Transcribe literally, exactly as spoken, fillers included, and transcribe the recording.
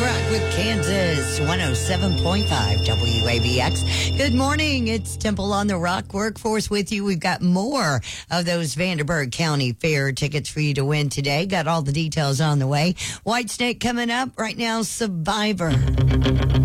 Rock with Kansas, one oh seven point five W A B X. Good morning. It's Temple on the Rock Workforce with you. We've got more of those Vanderburgh County Fair tickets for you to win today. Got all the details on the way. White Snake coming up right now, Survivor.